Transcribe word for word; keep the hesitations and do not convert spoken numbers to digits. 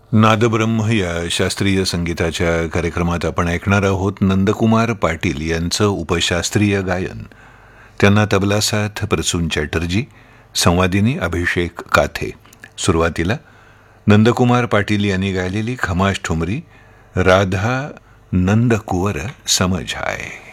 नादब्रह्म या शास्त्रीय संगीताच्या कार्यक्रमात आपण ऐकणार आहोत नंदकुमार पाटील यांचं उपशास्त्रीय गायन. त्यांना तबला साथ प्रसून चॅटर्जी, संवादिनी अभिषेक काथे. सुरुवातीला नंदकुमार पाटील यांनी गायलेली खमाश ठुमरी राधा नंदकुवर समझ आए.